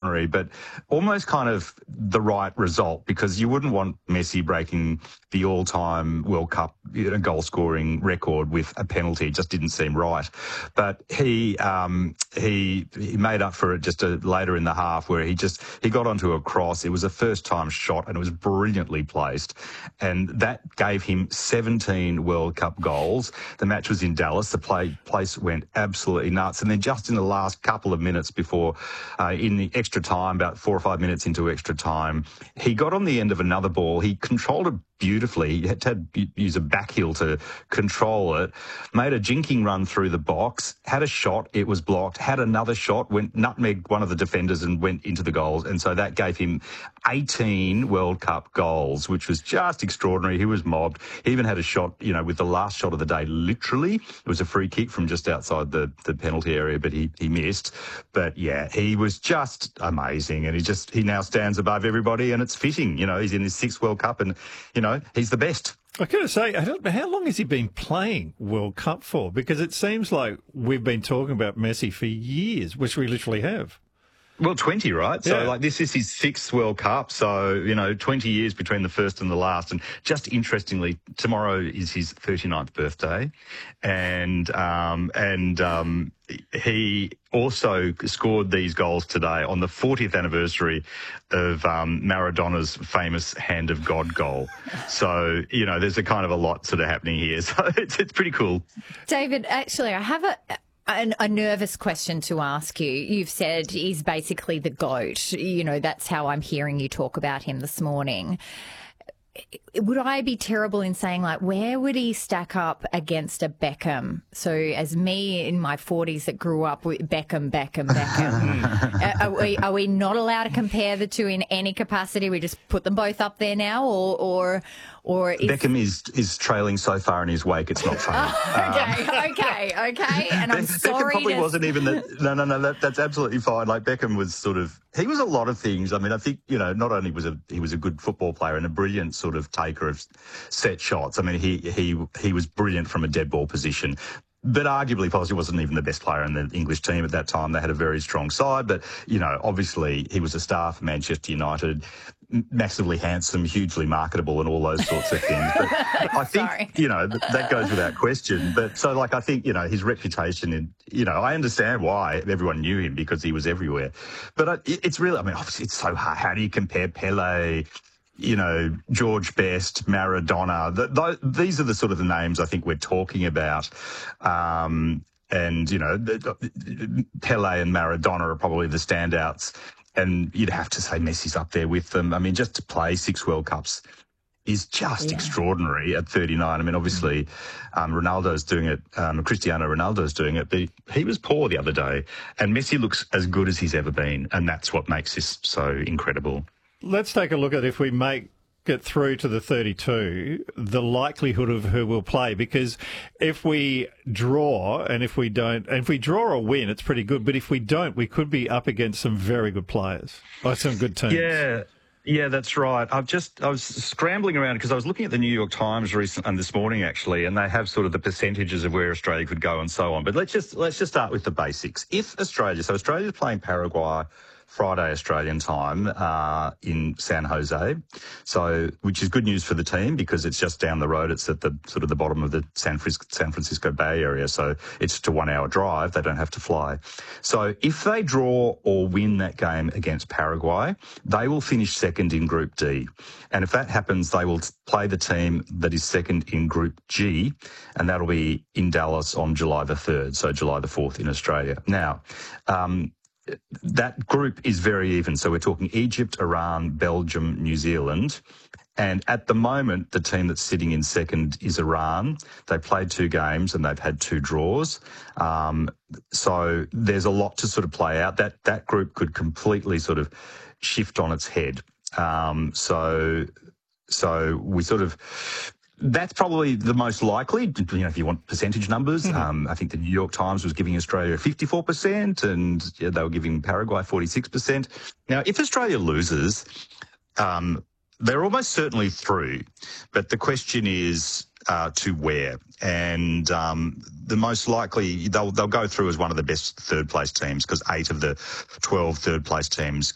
extraordinary, but almost kind of the right result, because you wouldn't want Messi breaking the all-time World Cup goal-scoring record with a penalty. It just didn't seem right. But he made up for it just later in the half, where he got onto a cross. It was a first-time shot, and it was brilliantly placed. And that gave him 17 World Cup goals. The match was in Dallas. The place went absolutely nuts. And then just in the last couple of minutes before, in the extra time, about 4 or 5 minutes into extra time, he got on the end of another ball. He controlled it beautifully. He had to use a back heel to control it, made a jinking run through the box, had a shot, it was blocked, had another shot, went nutmegged one of the defenders and went into the goals. And so that gave him 18 World Cup goals, which was just extraordinary. He was mobbed. He even had a shot, with the last shot of the day, literally. It was a free kick from just outside the penalty area, but he missed. But yeah, he was just amazing. And he now stands above everybody, and it's fitting. He's in his 6th World Cup, and, he's the best. I gotta say, how long has he been playing World Cup for? Because it seems like we've been talking about Messi for years, which we literally have. Well, 20, right? So, Yeah. this is his 6th World Cup. So, 20 years between the first and the last. And just interestingly, tomorrow is his 39th birthday. And he also scored these goals today on the 40th anniversary of Maradona's famous Hand of God goal. So, there's a kind of a lot sort of happening here. So it's pretty cool. David, actually, I have a nervous question to ask you. You've said he's basically the GOAT. That's how I'm hearing you talk about him this morning. Would I be terrible in saying, where would he stack up against a Beckham? So as me in my 40s that grew up with Beckham. Are we not allowed to compare the two in any capacity? We just put them both up there now, or is... Beckham is trailing so far in his wake, it's not funny. Okay. And I'm sorry. Beckham probably wasn't even no. That's absolutely fine. Beckham was he was a lot of things. I mean, I think not only was he was a good football player and a brilliant sort of taker of set shots. I mean, he was brilliant from a dead ball position. But arguably, possibly wasn't even the best player in the English team at that time. They had a very strong side. But, obviously he was a star for Manchester United, massively handsome, hugely marketable and all those sorts of things. But I think, that goes without question. But so, I think, his reputation, I understand why everyone knew him, because he was everywhere. But it's really, obviously it's so hard. How do you compare Pele, George Best, Maradona? These are the sort of the names I think we're talking about. And, Pele and Maradona are probably the standouts. And you'd have to say Messi's up there with them. I mean, just to play 6 World Cups is just extraordinary at 39. I mean, obviously, Ronaldo's doing it, Cristiano Ronaldo's doing it, but he was poor the other day. And Messi looks as good as he's ever been. And that's what makes this so incredible. Let's take a look at if we make it through to the 32, the likelihood of who will play. Because if we draw and if we draw or win, it's pretty good. But if we don't, we could be up against some very good players or some good teams. Yeah, that's right. I was scrambling around because I was looking at the New York Times this morning actually, and they have sort of the percentages of where Australia could go and so on. But let's just start with the basics. If Australia's playing Paraguay Friday Australian time in San Jose, which is good news for the team because it's just down the road. It's at the sort of the bottom of the San Francisco Bay Area, so it's just a 1-hour drive. They don't have to fly. So if they draw or win that game against Paraguay, they will finish second in Group D. And if that happens, they will play the team that is second in Group G, and that'll be in Dallas on July the 3rd, so July the 4th in Australia. Now, that group is very even. So we're talking Egypt, Iran, Belgium, New Zealand. And at the moment, the team that's sitting in second is Iran. They played 2 games and they've had 2 draws. So there's a lot to sort of play out. That group could completely sort of shift on its head. So we sort of... That's probably the most likely, if you want percentage numbers. Mm-hmm. I think the New York Times was giving Australia 54% and they were giving Paraguay 46%. Now, if Australia loses, they're almost certainly through. But the question is to where. And the most likely, they'll go through as one of the best third-place teams because 8 of the 12 third-place teams